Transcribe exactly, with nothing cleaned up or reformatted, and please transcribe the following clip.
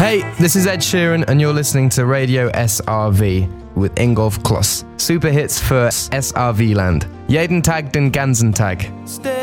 Hey, this is Ed Sheeran and you're listening to Radio S R V with Ingolf Kloss. Super hits für S R V Land. Jeden Tag den ganzen Tag. Stay